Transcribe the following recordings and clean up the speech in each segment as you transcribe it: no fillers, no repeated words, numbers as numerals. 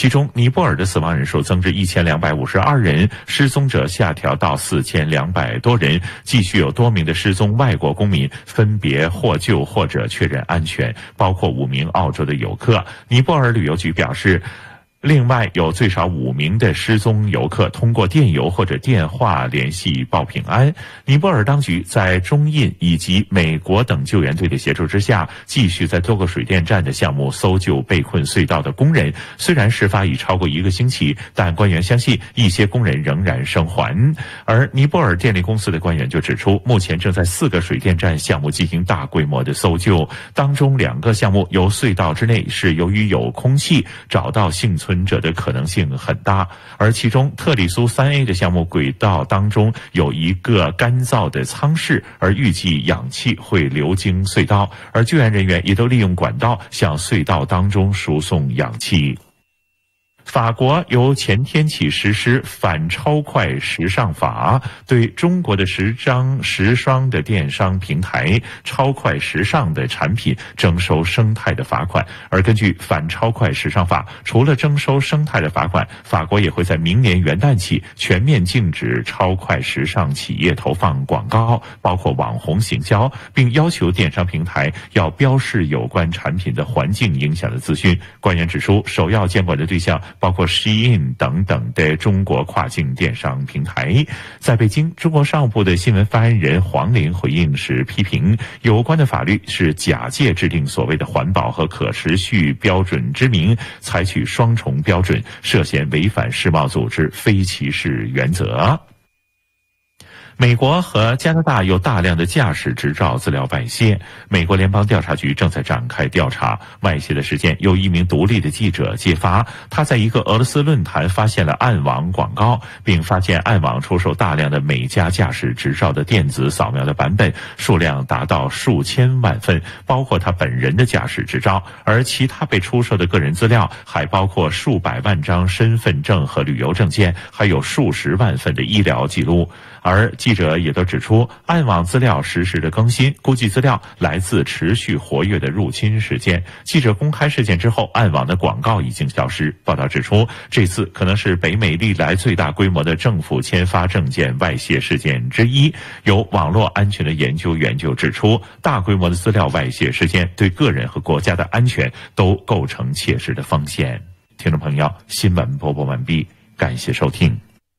其中尼泊尔的死亡人数增至1252人，失踪者下调到4200多人，继续有多名的失踪外国公民分别获救或者确认安全，包括5名澳洲的游客。尼泊尔旅游局表示，另外有最少5名的失踪游客通过电邮或者电话联系报平安。尼泊尔当局在中印以及美国等救援队的协助之下，继续在多个水电站的项目搜救被困隧道的工人。虽然事发已超过1个星期，但官员相信一些工人仍然生还。而尼泊尔电力公司的官员就指出，目前正在4个水电站项目进行大规模的搜救，当中2个项目由隧道之内是由于有空气找到幸存者的可能性很大，而其中特里苏 3A 的项目轨道当中有一个干燥的舱室，而预计氧气会流经隧道，而救援人员也都利用管道向隧道当中输送氧气。法国由前天起实施反超快时尚法，对中国的时装的电商平台超快时尚的产品征收生态的罚款。而根据反超快时尚法，除了征收生态的罚款，法国也会在明年元旦起全面禁止超快时尚企业投放广告，包括网红行销，并要求电商平台要标示有关产品的环境影响的资讯。官员指出，首要监管的对象包括 Shein 等等的中国跨境电商平台。在北京，中国商务部的新闻发言人黄玲回应时批评，有关的法律是假借制定所谓的环保和可持续标准之名，采取双重标准，涉嫌违反世贸组织非歧视原则。美国和加拿大有大量的驾驶执照资料外泄，美国联邦调查局正在展开调查。外泄的事件由一名独立的记者揭发，他在一个俄罗斯论坛发现了暗网广告，并发现暗网出售大量的美加驾驶执照的电子扫描的版本，数量达到数千万份，包括他本人的驾驶执照，而其他被出售的个人资料还包括数百万张身份证和旅游证件，还有数十万份的医疗记录。而记者也都指出，暗网资料实时的更新，估计资料来自持续活跃的入侵事件。记者公开事件之后，暗网的广告已经消失。报道指出，这次可能是北美历来最大规模的政府签发证件外泄事件之一。有网络安全的研究员就指出，大规模的资料外泄事件对个人和国家的安全都构成切实的风险。听众朋友，新闻播报完毕，感谢收听。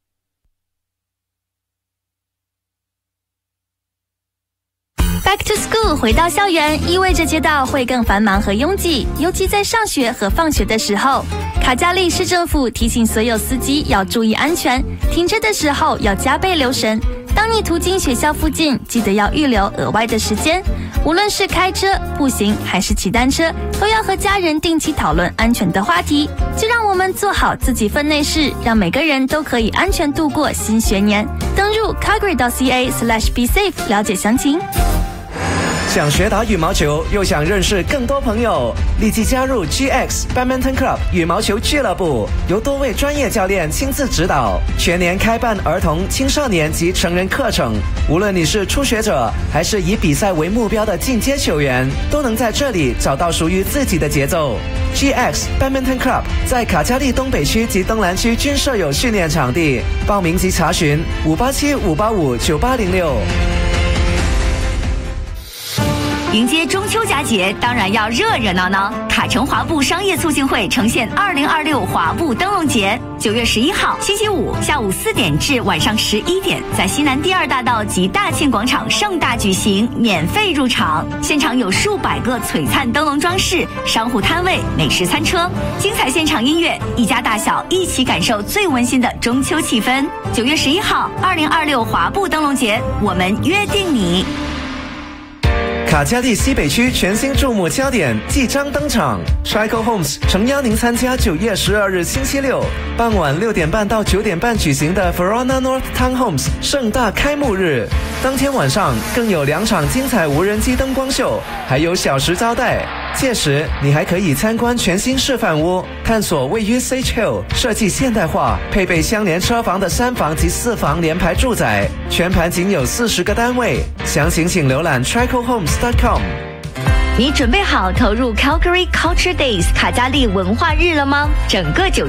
Back to school 回到校园，意味着街道会更繁忙和拥挤，尤其在上学和放学的时候。卡加利市政府提醒所有司机要注意安全，停车的时候要加倍留神。当你途经学校附近，记得要预留额外的时间。无论是开车、步行还是骑单车，都要和家人定期讨论安全的话题。就让我们做好自己分内事，让每个人都可以安全度过新学年。登入 calgary.ca/besafe 了解详情。 想学打羽毛球，又想认识更多朋友，立即加入 GX Badminton Club 羽毛球俱乐部，由多位专业教练亲自指导，全年开办儿童、青少年及成人课程。无论你是初学者，还是以比赛为目标的进阶球员，都能在这里找到属于自己的节奏。GX Badminton Club 在卡加利东北区及东南区均设有训练场地，报名及查询587-585-9806。 迎接中秋佳节，当然要热热闹闹。卡城华埠商业促进会呈现2026华埠灯笼节，9月11号星期五下午4点至晚上11点，在西南第2大道及大庆广场盛大举行，免费入场。现场有数百个璀璨灯笼装饰、商户摊位、美食餐车，精彩现场音乐，一家大小一起感受最温馨的中秋气氛。9月11号2026华埠灯笼节，我们约定你。 卡加利西北区全新注目焦点即将登场 ，Trico Homes 诚邀您参加9月12日星期六傍晚6点半到9点半举行的 Verona North Townhomes 盛大开幕日。当天晚上更有2场精彩无人机灯光秀，还有小食招待。届时你还可以参观全新示范屋，探索位于 Sage Hill 设计现代化、配备相连车房的3房及4房联排住宅，全盘仅有40个单位。详情请浏览 tricohomes.com。 你准备好投入 Calgary Culture Days 卡加利文化日了吗？整个9